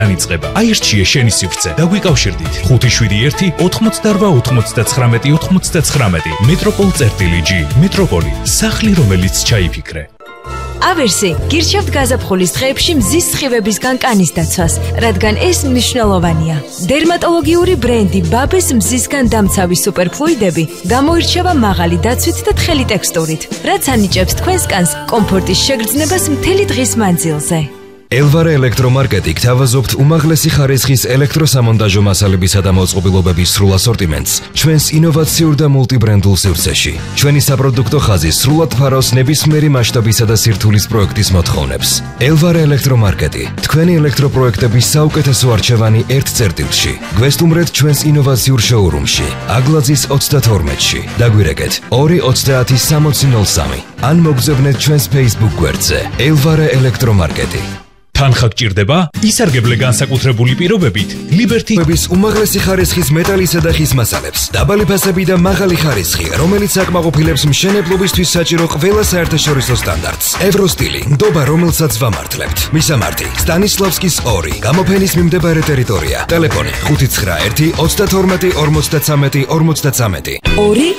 განიწყება. აირჩიე შენი სივრცე და გვიკავშირდით. 571 88 99 მეტროპოლ.g მეტროპოლი სახლი რომელიც ჩაიფიქრე. ავერსი გირჩევთ გაზაფხულის დღეებში მზის სხივებისგან კანის დაცვას, რადგან ეს მნიშვნელოვანია. დერმატოლოგიური ბრენდი ბაბეს მზისგან დამცავი სუპერფლუიდები გამოირჩევა მაღალი დაცვით და თხელი ტექსტურით, რაც ანიჭებს თქვენს კანს კომფორტის შეგრძნებას მთელი დღის მანძილზე. Elvare ელექტრომარკეტი გთავაზობთ უმაღლესი ხარისხის ელექტროსამონტაჟო მასალებისა და მოწყობილობების სრულ ასორტიმენტს ჩვენს ინოვაციურ და მულტიბრენდულ სივრცეში. ჩვენი საპროდუქტო ხაზი სრულად ფარავს ნებისმიერი მასშტაბისა და სირთულის პროექტის მოთხოვნებს. Elvare ელექტრომარკეტი თქვენი ელექტროპროექტების საუკეთესო არჩევანი ერთ წერტილში. გვესტუმრეთ ჩვენს ინოვაციურ შოურუმში, აგლაძის 32-ში. დაგვირეკეთ 230-6003 ან მოგზავნეთ ჩვენს Facebook გვერდზე Elvare ელექტრომარკეტი. თანხა გჭირდება? ისარგებლე განსაკუთრებული პირობებით Liberty-ების უმაღლესი ხარისხის მეტალისა და ხის მასალებს. დაბალი ფასები და მაღალი ხარისხი, რომელიც აკმაყოფილებს მშენებლობისთვის საჭირო ყველა საერთაშორისო სტანდარტს. ევროსტილი, ნდობა, რომელსაც ვამართლებთ. მისამართი: სტანისლავსკის 2, გამოფენის მიმდებარე ტერიტორია. ტელეფონი: 591 32 53 53. 2